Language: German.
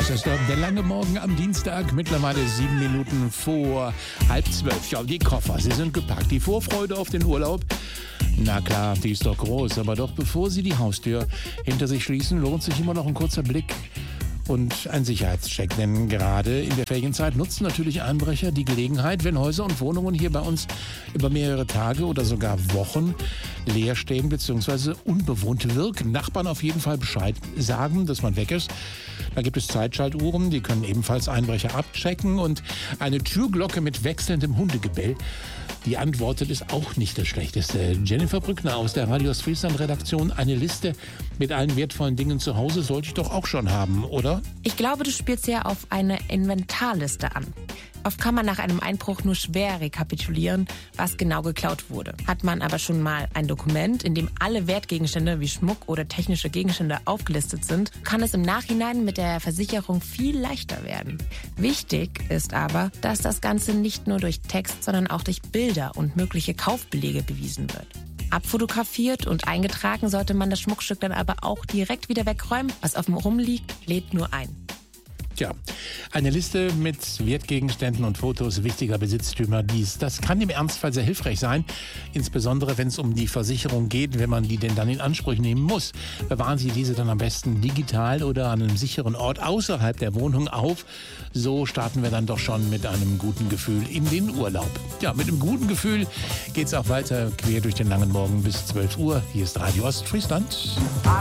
Das ist doch der lange Morgen am Dienstag, mittlerweile 7 Minuten vor 11:30. Ja, die Koffer, sie sind gepackt. Die Vorfreude auf den Urlaub, na klar, die ist doch groß. Aber doch bevor Sie die Haustür hinter sich schließen, lohnt sich immer noch ein kurzer Blick und ein Sicherheitscheck. Denn gerade in der Ferienzeit nutzen natürlich Einbrecher die Gelegenheit, wenn Häuser und Wohnungen hier bei uns über mehrere Tage oder sogar Wochen leer stehen bzw. unbewohnt wirken. Nachbarn auf jeden Fall Bescheid sagen, dass man weg ist. Da gibt es Zeitschaltuhren, die können ebenfalls Einbrecher abchecken. Und eine Türglocke mit wechselndem Hundegebell, die antwortet, ist auch nicht das Schlechteste. Jennifer Brückner aus der Radio Friesland-Redaktion. Eine Liste mit allen wertvollen Dingen zu Hause sollte ich doch auch schon haben, oder? Ich glaube, du spielst ja auf eine Inventarliste an. Oft kann man nach einem Einbruch nur schwer rekapitulieren, was genau geklaut wurde. Hat man aber schon mal ein Dokument, in dem alle Wertgegenstände wie Schmuck oder technische Gegenstände aufgelistet sind, kann es im Nachhinein mit der Versicherung viel leichter werden. Wichtig ist aber, dass das Ganze nicht nur durch Text, sondern auch durch Bilder und mögliche Kaufbelege bewiesen wird. Abfotografiert und eingetragen sollte man das Schmuckstück dann aber auch direkt wieder wegräumen. Was auf dem rumliegt, lädt nur ein. Tja, eine Liste mit Wertgegenständen und Fotos wichtiger Besitztümer, das kann im Ernstfall sehr hilfreich sein, insbesondere wenn es um die Versicherung geht, wenn man die denn dann in Anspruch nehmen muss. Bewahren Sie diese dann am besten digital oder an einem sicheren Ort außerhalb der Wohnung auf. So starten wir dann doch schon mit einem guten Gefühl in den Urlaub. Ja, mit einem guten Gefühl geht's auch weiter quer durch den langen Morgen bis 12 Uhr. Hier ist Radio Ostfriesland.